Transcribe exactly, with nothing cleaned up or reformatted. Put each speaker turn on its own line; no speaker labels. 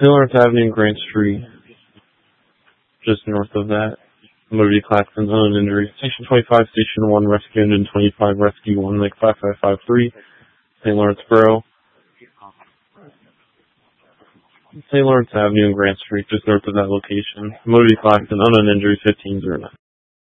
Saint Lawrence Avenue and Grant Street, just north of that. Motor vehicle accident, unknown injury. Station twenty-five, Station one, Rescue Engine twenty-five, Rescue one, like five five five three, Saint Lawrence Borough. Saint Lawrence Avenue and Grant Street, just north of that location. Motor vehicle accident, unknown injury, fifteen oh nine.